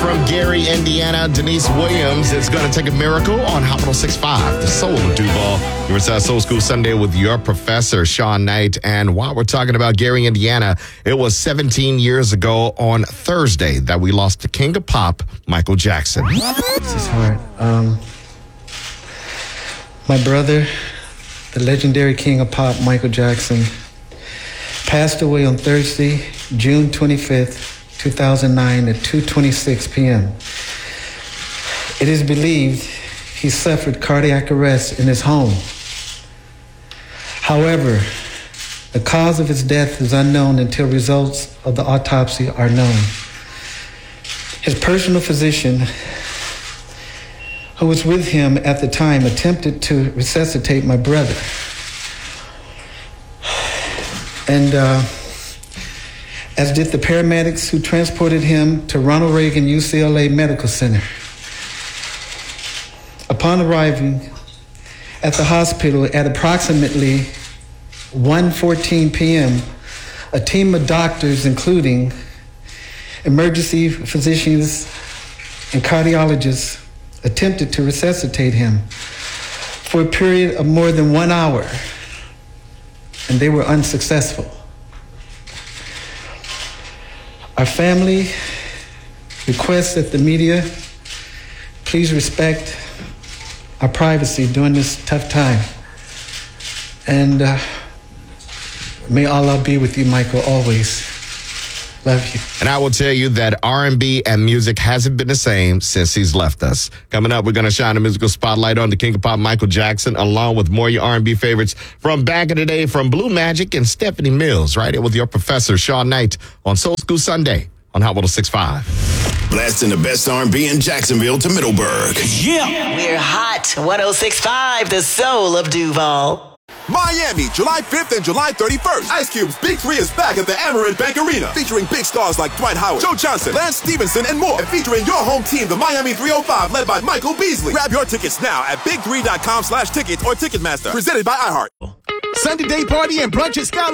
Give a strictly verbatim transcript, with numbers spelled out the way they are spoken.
from Gary, Indiana. Denise Williams is going to take a miracle on Hot one oh six point five, the soul of Duval. You're inside Soul School Sunday with your professor, Sean Knight. And while we're talking about Gary, Indiana, it was seventeen years ago on Thursday that we lost the king of pop, Michael Jackson. This is hard. Um, my brother, the legendary king of pop, Michael Jackson, passed away on Thursday, June twenty-fifth, two thousand nine at two twenty-six p.m. It is believed he suffered cardiac arrest in his home. However, the cause of his death is unknown until results of the autopsy are known. His personal physician, who was with him at the time, attempted to resuscitate my brother. And uh, as did the paramedics who transported him to Ronald Reagan U C L A Medical Center. Upon arriving at the hospital at approximately one fourteen p.m., a team of doctors, including emergency physicians and cardiologists, attempted to resuscitate him for a period of more than one hour, and they were unsuccessful. Our family requests that the media please respect our privacy during this tough time. And uh, may Allah be with you, Michael, always. Love you. And I will tell you that R and B and music hasn't been the same since he's left us. Coming up, we're going to shine a musical spotlight on the king of pop, Michael Jackson, along with more of your R and B favorites from back in the day from Blue Magic and Stephanie Mills, right here with your professor, Sean Knight, on Soul School Sunday on Hot one oh six point five. Blasting the best R and B in Jacksonville to Middleburg. Yeah. We're Hot one oh six point five, the soul of Duval. Miami, July fifth and July thirty-first. Ice Cube's Big Three is back at the Amerant Bank Arena, featuring big stars like Dwight Howard, Joe Johnson, Lance Stevenson, and more. And featuring your home team, the Miami three oh five, led by Michael Beasley. Grab your tickets now at big three dot com slash tickets or Ticketmaster. Presented by iHeart. Sunday day party and brunch at Skyline.